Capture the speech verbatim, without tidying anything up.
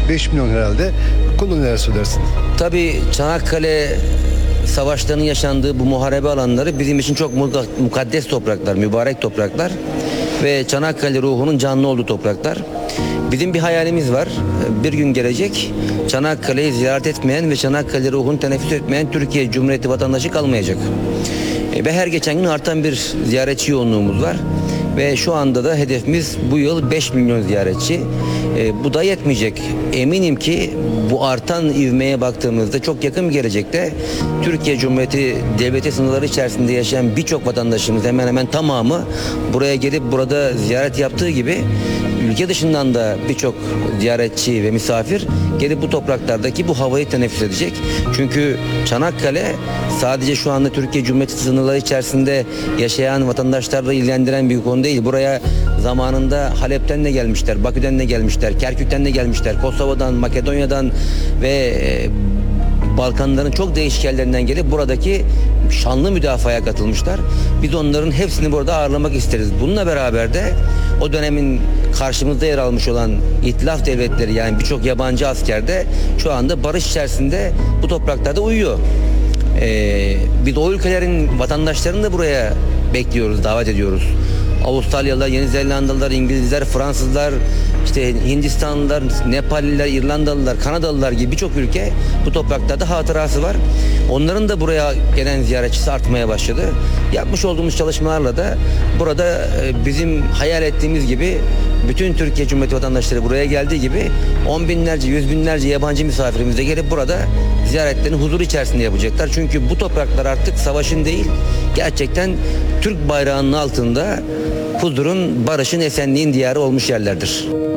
beş milyon herhalde. Bu konuda neler söylersiniz? Tabii Çanakkale savaşlarının yaşandığı bu muharebe alanları bizim için çok mukaddes topraklar, mübarek topraklar ve Çanakkale ruhunun canlı olduğu topraklar. Bizim bir hayalimiz var. Bir gün gelecek, Çanakkale'yi ziyaret etmeyen ve Çanakkale ruhunu teneffüs etmeyen Türkiye Cumhuriyeti vatandaşı kalmayacak. Ve her geçen gün artan bir ziyaretçi yoğunluğumuz var. Ve şu anda da hedefimiz bu yıl beş milyon ziyaretçi. E, bu da yetmeyecek. Eminim ki bu artan ivmeye baktığımızda çok yakın bir gelecekte Türkiye Cumhuriyeti Devleti sınırları içerisinde yaşayan birçok vatandaşımız, hemen hemen tamamı buraya gelip burada ziyaret yaptığı gibi ülke dışından da birçok ziyaretçi ve misafir gelip bu topraklardaki bu havayı teneffüs edecek. Çünkü Çanakkale sadece şu anda Türkiye Cumhuriyeti sınırları içerisinde yaşayan vatandaşlarla ilgilendiren bir konu değil. Buraya zamanında Halep'ten de gelmişler, Bakü'den de gelmişler, Kerkük'ten de gelmişler, Kosova'dan, Makedonya'dan ve Balkanların çok değişik yerlerinden gelip buradaki şanlı müdafaya katılmışlar. Biz onların hepsini burada ağırlamak isteriz. Bununla beraber de o dönemin karşımızda yer almış olan İtilaf devletleri, yani birçok yabancı asker de şu anda barış içerisinde bu topraklarda uyuyor. Ee, biz o ülkelerin vatandaşlarını da buraya bekliyoruz, davet ediyoruz. Avustralyalılar, Yeni Zelandalılar, İngilizler, Fransızlar, işte Hindistanlılar, Nepalliler, İrlandalılar, Kanadalılar gibi birçok ülke bu topraklarda hatırası var. Onların da buraya gelen ziyaretçisi artmaya başladı. Yapmış olduğumuz çalışmalarla da burada bizim hayal ettiğimiz gibi bütün Türkiye Cumhuriyeti vatandaşları buraya geldiği gibi on binlerce, yüz binlerce yabancı misafirimiz de gelip burada ziyaretlerini huzur içerisinde yapacaklar. Çünkü bu topraklar artık savaşın değil, gerçekten Türk bayrağının altında huzurun, barışın, esenliğin diyarı olmuş yerlerdir.